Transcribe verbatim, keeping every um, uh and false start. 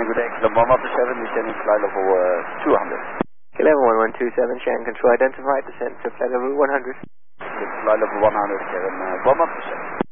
good day, Clem one one two seven, descending flight level uh, two hundred. Clem one one two seven, Shannon Control, identify descent to flight level one hundred. Flight level one hundred, Kevin uh, one one two seven.